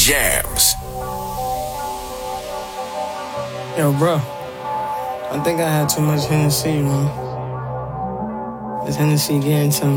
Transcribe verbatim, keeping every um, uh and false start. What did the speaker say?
jams. Yo, bro, I think I had too much Hennessy, man. This Hennessy getting to me.